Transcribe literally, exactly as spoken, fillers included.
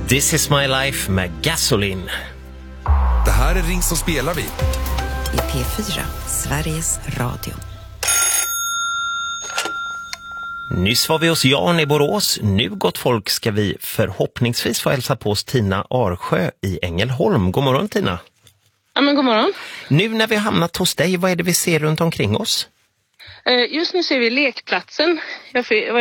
This is my life med Gasoline. Det här är Ring som spelar vi. I P fyra, Sveriges Radio. Nyss var vi hos Jan i Borås. Nu, gott folk, ska vi förhoppningsvis få hälsa på oss Tina Arsjö i Ängelholm. God morgon, Tina. Ja, men god morgon. Nu när vi har hamnat hos dig, vad är det vi ser runt omkring oss? Just nu ser vi lekplatsen. Jag